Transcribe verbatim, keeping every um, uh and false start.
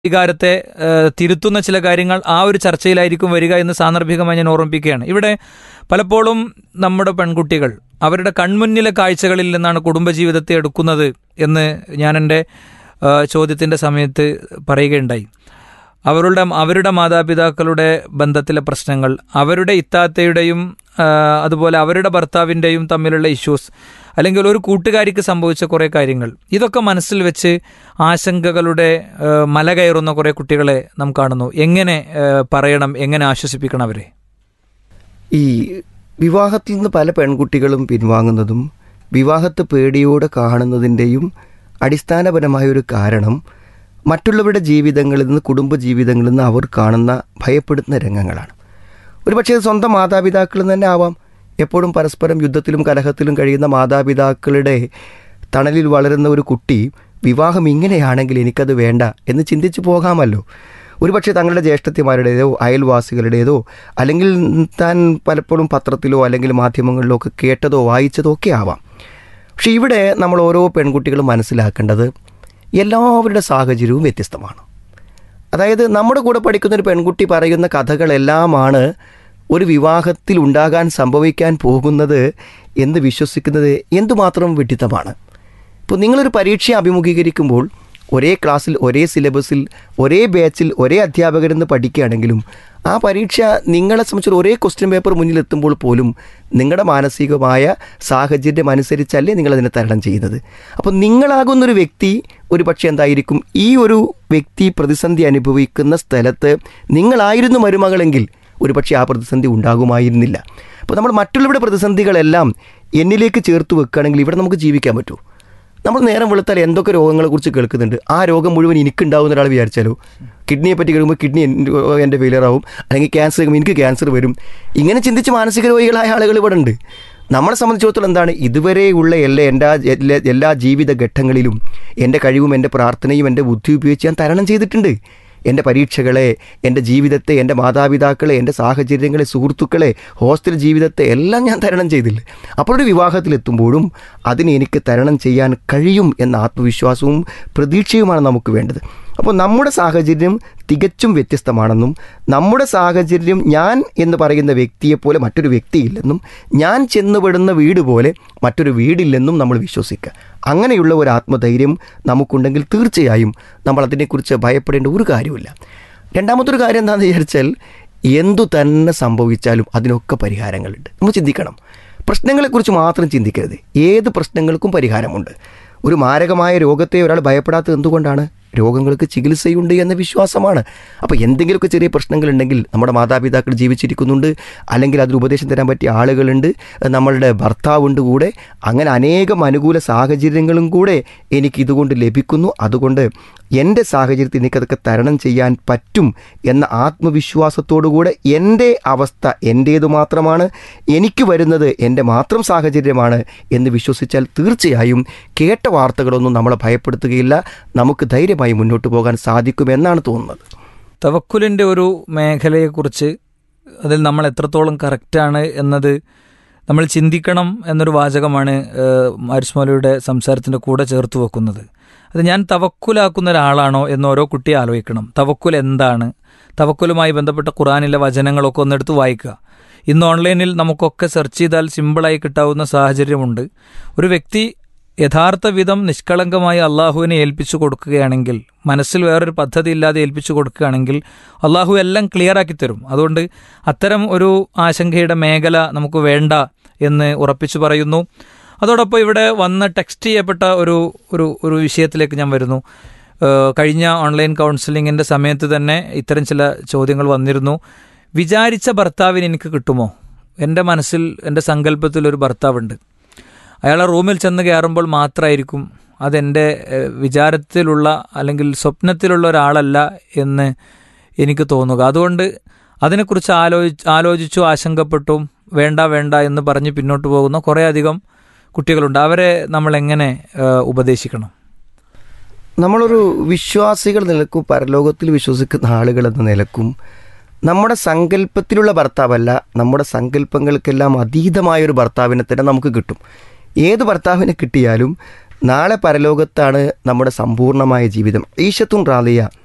വികാരത്തെ തിരുത്തുന്ന ചില കാര്യങ്ങൾ ആ ഒരു ചർച്ചയിലായിരിക്കും വരിക എന്ന് സാന്ദർഭികമായി ഞാൻ ഓർമ്മിപ്പിക്കുകയാണ്. ഇവിടെ പലപ്പോഴും നമ്മുടെ പെൺകുട്ടികൾ അവരുടെ കൺമുന്നിലെ കാഴ്ചകളിൽ നിന്നാണ് കുടുംബജീവിതത്തെ എടുക്കുന്നത് എന്ന് ഞാൻ എൻ്റെ ചോദ്യത്തിൻ്റെ സമയത്ത് പറയുകയുണ്ടായി. അവരുടെ അവരുടെ മാതാപിതാക്കളുടെ ബന്ധത്തിലെ പ്രശ്നങ്ങൾ, അവരുടെ ഇത്താത്തയുടെയും അതുപോലെ അവരുടെ ഭർത്താവിൻ്റെയും തമ്മിലുള്ള ഇഷ്യൂസ്, അല്ലെങ്കിൽ ഒരു കൂട്ടുകാരിക്ക് സംഭവിച്ച കുറേ കാര്യങ്ങൾ, ഇതൊക്കെ മനസ്സിൽ വെച്ച് ആശങ്കകളുടെ മല കയറുന്ന കുറേ കുട്ടികളെ നാം കാണുന്നു. എങ്ങനെ പറയണം, എങ്ങനെ ആശ്വസിപ്പിക്കണം അവരെ? ഈ വിവാഹത്തിൽ നിന്ന് പല പെൺകുട്ടികളും പിൻവാങ്ങുന്നതും വിവാഹത്തെ പേടിയോടെ കാണുന്നതിൻ്റെയും അടിസ്ഥാനപരമായൊരു കാരണം മറ്റുള്ളവരുടെ ജീവിതങ്ങളിൽ നിന്ന്, കുടുംബ ജീവിതങ്ങളിൽ നിന്ന് അവർ കാണുന്ന ഭയപ്പെടുത്തുന്ന രംഗങ്ങളാണ്. ഒരു പക്ഷേ സ്വന്തം മാതാപിതാക്കളിൽ നിന്ന് തന്നെ ആവാം. എപ്പോഴും പരസ്പരം യുദ്ധത്തിലും കലഹത്തിലും കഴിയുന്ന മാതാപിതാക്കളുടെ തണലിൽ വളരുന്ന ഒരു കുട്ടി വിവാഹം ഇങ്ങനെയാണെങ്കിൽ എനിക്കത് വേണ്ട എന്ന് ചിന്തിച്ചു പോകാമല്ലോ. ഒരു പക്ഷേ തങ്ങളുടെ ജ്യേഷ്ഠത്തിമാരുടേതോ അയൽവാസികളുടേതോ അല്ലെങ്കിൽ താൻ പലപ്പോഴും പത്രത്തിലോ അല്ലെങ്കിൽ മാധ്യമങ്ങളിലോ ഒക്കെ കേട്ടതോ വായിച്ചതോ ഒക്കെ ആവാം. പക്ഷേ ഇവിടെ നമ്മൾ ഓരോ പെൺകുട്ടികളും മനസ്സിലാക്കേണ്ടത് എല്ലാവരുടെ സാഹചര്യവും വ്യത്യസ്തമാണ്. അതായത് നമ്മുടെ കൂടെ പഠിക്കുന്ന ഒരു പെൺകുട്ടി പറയുന്ന കഥകളെല്ലാമാണ് ഒരു വിവാഹത്തിൽ ഉണ്ടാകാൻ സംഭവിക്കാൻ പോകുന്നത് എന്ന് വിശ്വസിക്കുന്നത് എന്തുമാത്രം വിഡിത്തമാണ്. ഇപ്പോൾ നിങ്ങളൊരു പരീക്ഷ അഭിമുഖീകരിക്കുമ്പോൾ ഒരേ ക്ലാസ്സിൽ, ഒരേ സിലബസിൽ, ഒരേ ബാച്ചിൽ, ഒരേ അധ്യാപകരെന്ന് പഠിക്കുകയാണെങ്കിലും ആ പരീക്ഷ നിങ്ങളെ സംബന്ധിച്ച് ഒരേ ക്വസ്റ്റ്യൻ പേപ്പർ മുന്നിലെത്തുമ്പോൾ പോലും നിങ്ങളുടെ മാനസികമായ സാഹചര്യം അനുസരിച്ചല്ലേ നിങ്ങളതിനെ തരണം ചെയ്യുന്നത്. അപ്പോൾ നിങ്ങളാകുന്നൊരു വ്യക്തി ഒരു പക്ഷേ എന്തായിരിക്കും, ഈ ഒരു വ്യക്തി പ്രതിസന്ധി അനുഭവിക്കുന്ന സ്ഥലത്ത് നിങ്ങളായിരുന്നു മരുമകളെങ്കിൽ ഒരു പക്ഷേ ആ പ്രതിസന്ധി ഉണ്ടാകുമായിരുന്നില്ല. അപ്പോൾ നമ്മൾ മറ്റുള്ളവരുടെ പ്രതിസന്ധികളെല്ലാം എന്നിലേക്ക് ചേർത്ത് വെക്കുകയാണെങ്കിൽ ഇവിടെ നമുക്ക് ജീവിക്കാൻ പറ്റൂ. നമ്മൾ നേരം വെളുത്താൽ എന്തൊക്കെ രോഗങ്ങളെക്കുറിച്ച് കേൾക്കുന്നുണ്ട്. ആ രോഗം മുഴുവൻ എനിക്കുണ്ടാവുന്ന ഒരാൾ വിചാരിച്ചാലോ, കിഡ്നിയെ പറ്റി കേൾക്കുമ്പോൾ കിഡ്നി എൻ്റെ ഫെയിലിയർ ആവും, അല്ലെങ്കിൽ ക്യാൻസർ കേൾക്കുമ്പോൾ എനിക്ക് ക്യാൻസർ വരും. ഇങ്ങനെ ചിന്തിച്ച് മാനസിക രോഗികളായ ആളുകൾ ഇവിടെ ഉണ്ട്. നമ്മളെ സംബന്ധിച്ചിടത്തോളം എന്താണ്, ഇതുവരെയുള്ള എല്ലാ എൻ്റെ എല്ലാ ജീവിത ഘട്ടങ്ങളിലും എൻ്റെ കഴിവും എൻ്റെ പ്രാർത്ഥനയും എൻ്റെ ബുദ്ധി ഉപയോഗിച്ച് ഞാൻ തരണം ചെയ്തിട്ടുണ്ട്. എൻ്റെ പരീക്ഷകളെ, എൻ്റെ ജീവിതത്തെ, എൻ്റെ മാതാപിതാക്കളെ, എൻ്റെ സാഹചര്യങ്ങളെ, സുഹൃത്തുക്കളെ, ഹോസ്റ്റൽ ജീവിതത്തെ എല്ലാം ഞാൻ തരണം ചെയ്തില്ല. അപ്പോൾ ഒരു വിവാഹത്തിലെത്തുമ്പോഴും അതിന് എനിക്ക് തരണം ചെയ്യാൻ കഴിയും എന്ന ആത്മവിശ്വാസവും പ്രതീക്ഷയുമാണ് നമുക്ക് വേണ്ടത്. അപ്പോൾ നമ്മുടെ സാഹചര്യം തികച്ചും വ്യത്യസ്തമാണെന്നും നമ്മുടെ സാഹചര്യം ഞാൻ എന്ന് പറയുന്ന വ്യക്തിയെപ്പോലെ മറ്റൊരു വ്യക്തിയില്ലെന്നും ഞാൻ ചെന്നുപെടുന്ന വീട് പോലെ മറ്റൊരു വീടില്ലെന്നും നമ്മൾ വിശ്വസിക്കുക. അങ്ങനെയുള്ള ഒരു ആത്മധൈര്യം നമുക്കുണ്ടെങ്കിൽ തീർച്ചയായും നമ്മൾ അതിനെക്കുറിച്ച് ഭയപ്പെടേണ്ട ഒരു കാര്യമില്ല. രണ്ടാമത്തൊരു കാര്യം എന്താണെന്ന് വിചാരിച്ചാൽ, എന്തു തന്നെ സംഭവിച്ചാലും അതിനൊക്കെ പരിഹാരങ്ങളുണ്ട്. നമ്മൾ ചിന്തിക്കണം. പ്രശ്നങ്ങളെക്കുറിച്ച് മാത്രം ചിന്തിക്കരുത്. ഏത് പ്രശ്നങ്ങൾക്കും പരിഹാരമുണ്ട്. ഒരു മാരകമായ രോഗത്തെ ഒരാൾ ഭയപ്പെടാത്തത് എന്തുകൊണ്ടാണ്? രോഗങ്ങൾക്ക് ചികിത്സയുണ്ട് എന്ന വിശ്വാസമാണ്. അപ്പോൾ എന്തെങ്കിലുമൊക്കെ ചെറിയ പ്രശ്നങ്ങളുണ്ടെങ്കിൽ നമ്മുടെ മാതാപിതാക്കൾ ജീവിച്ചിരിക്കുന്നുണ്ട്, അല്ലെങ്കിൽ അതിന് ഉപദേശം തരാൻ പറ്റിയ ആളുകളുണ്ട്, നമ്മളുടെ ഭർത്താവുണ്ട് കൂടെ. അങ്ങനെ അനേകം അനുകൂല സാഹചര്യങ്ങളും കൂടെ എനിക്കിതുകൊണ്ട് ലഭിക്കുന്നു. അതുകൊണ്ട് എൻ്റെ സാഹചര്യത്തിൽ എനിക്കതൊക്കെ തരണം ചെയ്യാൻ പറ്റും എന്ന ആത്മവിശ്വാസത്തോടുകൂടെ എൻ്റെ അവസ്ഥ എൻ്റേതു മാത്രമാണ്, എനിക്ക് വരുന്നത് എൻ്റെ മാത്രം സാഹചര്യമാണ് എന്ന് വിശ്വസിച്ചാൽ തീർച്ചയായും കേട്ട വാർത്തകളൊന്നും നമ്മളെ ഭയപ്പെടുത്തുകയില്ല. നമുക്ക് ധൈര്യമായി മുന്നോട്ട് പോകാൻ സാധിക്കുമെന്നാണ് തോന്നുന്നത്. തവക്കുലിൻ്റെ ഒരു മേഖലയെക്കുറിച്ച് അതിൽ നമ്മൾ എത്രത്തോളം കറക്റ്റാണ് എന്നത് നമ്മൾ ചിന്തിക്കണം എന്നൊരു വാചകമാണ് ആരിസ് മൗലവിയുടെ സംസാരത്തിൻ്റെ കൂടെ ചേർത്ത് വെക്കുന്നത്. അത് ഞാൻ തവക്കുലാക്കുന്ന ഒരാളാണോ എന്ന് ഓരോ കുട്ടിയെ ആലോചിക്കണം. തവക്കുൽ എന്താണ്? തവക്കുലുമായി ബന്ധപ്പെട്ട ഖുർആനിലെ വചനങ്ങളൊക്കെ ഒന്നെടുത്ത് വായിക്കുക. ഇന്ന് ഓൺലൈനിൽ നമുക്കൊക്കെ സെർച്ച് ചെയ്താൽ സിമ്പിളായി കിട്ടാവുന്ന സാഹചര്യമുണ്ട്. ഒരു വ്യക്തി യഥാർത്ഥ വിധം നിഷ്കളങ്കമായി അള്ളാഹുവിനെ ഏൽപ്പിച്ചു കൊടുക്കുകയാണെങ്കിൽ, മനസ്സിൽ വേറൊരു പദ്ധതി ഇല്ലാതെ ഏൽപ്പിച്ചു കൊടുക്കുകയാണെങ്കിൽ അള്ളാഹു എല്ലാം ക്ലിയറാക്കി തരും. അതുകൊണ്ട് അത്തരം ഒരു ആശങ്കയുടെ മേഖല നമുക്ക് വേണ്ട എന്ന് ഉറപ്പിച്ചു പറയുന്നു. അതോടൊപ്പം ഇവിടെ വന്ന് ടെക്സ്റ്റ് ചെയ്യപ്പെട്ട ഒരു ഒരു ഒരു വിഷയത്തിലേക്ക് ഞാൻ വരുന്നു. കഴിഞ്ഞ ഓൺലൈൻ കൗൺസിലിങ്ങിൻ്റെ സമയത്ത് തന്നെ ഇത്തരം ചില ചോദ്യങ്ങൾ വന്നിരുന്നു. വിചാരിച്ച ഭർത്താവിന് എനിക്ക് കിട്ടുമോ? എൻ്റെ മനസ്സിൽ, എൻ്റെ സങ്കല്പത്തിൽ ഒരു ഭർത്താവുണ്ട്. അയാളെ റൂമിൽ ചെന്ന് കയറുമ്പോൾ മാത്രമായിരിക്കും അതെൻ്റെ വിചാരത്തിലുള്ള അല്ലെങ്കിൽ സ്വപ്നത്തിലുള്ള ഒരാളല്ല എന്ന് എനിക്ക് തോന്നുക. അതുകൊണ്ട് അതിനെക്കുറിച്ച് ആലോചിച്ച് ആലോചിച്ചു ആശങ്കപ്പെട്ടും വേണ്ട വേണ്ട എന്ന് പറഞ്ഞ് പിന്നോട്ട് പോകുന്ന കുറേയധികം കുട്ടികളുണ്ട്. അവരെ നമ്മൾ എങ്ങനെ ഉപദേശിക്കണം? നമ്മളൊരു വിശ്വാസികൾ നിലക്കും പരലോകത്തിൽ വിശ്വസിക്കുന്ന ആളുകൾ എന്ന നിലക്കും നമ്മുടെ സങ്കല്പത്തിലുള്ള ഭർത്താവല്ല, നമ്മുടെ സങ്കല്പങ്ങൾക്കെല്ലാം അതീതമായൊരു ഭർത്താവിനെ തന്നെ നമുക്ക് കിട്ടും. ഏത് ഭർത്താവിനെ കിട്ടിയാലും നാളെ പരലോകത്താണ് നമ്മുടെ സമ്പൂർണ്ണമായ ജീവിതം. ഈശത്തും റാലിയ